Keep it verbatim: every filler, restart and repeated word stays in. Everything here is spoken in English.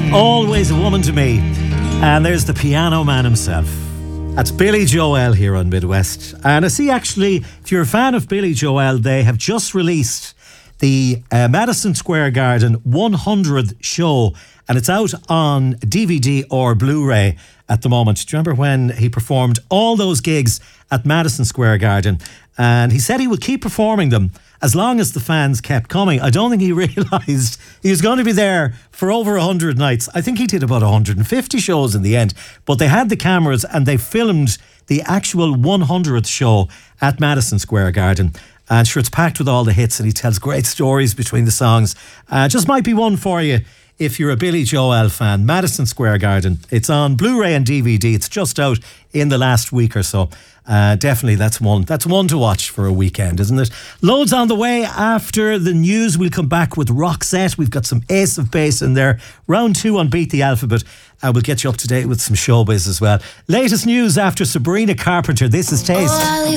Always a Woman to Me. And there's the piano man himself. That's Billy Joel here on Midwest. And I see, actually, if you're a fan of Billy Joel, they have just released the uh, Madison Square Garden one hundredth show, and it's out on D V D or Blu-ray at the moment. Do you remember when he performed all those gigs at Madison Square Garden? And he said he would keep performing them as long as the fans kept coming. I don't think he realised he was going to be there for over one hundred nights. I think he did about one hundred fifty shows in the end. But they had the cameras and they filmed the actual one hundredth show at Madison Square Garden. And sure, it's packed with all the hits, and he tells great stories between the songs. Uh, just might be one for you if you're a Billy Joel fan. Madison Square Garden. It's on Blu-ray and D V D. It's just out in the last week or so. Uh, definitely, that's one. That's one to watch for a weekend, isn't it? Loads on the way after the news. We'll come back with Roxette. We've got some Ace of Base in there. Round two on Beat the Alphabet. Uh, we'll get you up to date with some showbiz as well. Latest news after Sabrina Carpenter. This is Taste. Oh,